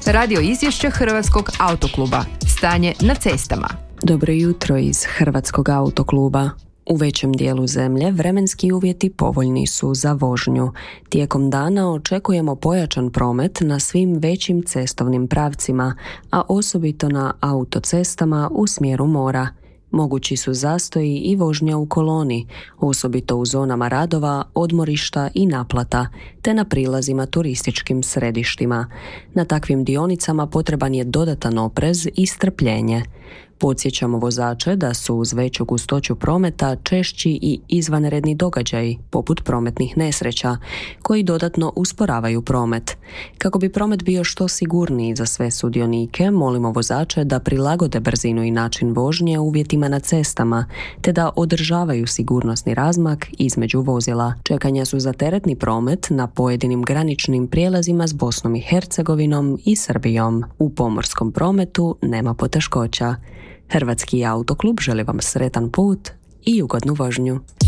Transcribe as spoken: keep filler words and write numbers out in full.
Radio izvješće Hrvatskog autokluba. Stanje na cestama. Dobro jutro iz Hrvatskog autokluba. U većem dijelu zemlje vremenski uvjeti povoljni su za vožnju. Tijekom dana očekujemo pojačan promet na svim većim cestovnim pravcima, a osobito na autocestama u smjeru mora. Mogući su zastoji i vožnja u koloni, osobito u zonama radova, odmorišta i naplata, te na prilazima turističkim središtima. Na takvim dionicama potreban je dodatan oprez i strpljenje. Podsjećamo vozače da su uz veću gustoću prometa češći i izvanredni događaji, poput prometnih nesreća, koji dodatno usporavaju promet. Kako bi promet bio što sigurniji za sve sudionike, molimo vozače da prilagode brzinu i način vožnje uvjetima na cestama, te da održavaju sigurnosni razmak između vozila. Čekanja su za teretni promet na pojedinim graničnim prijelazima s Bosnom i Hercegovinom i Srbijom. U pomorskom prometu nema poteškoća. Hrvatski autoklub želi vam sretan put i ugodnu vožnju.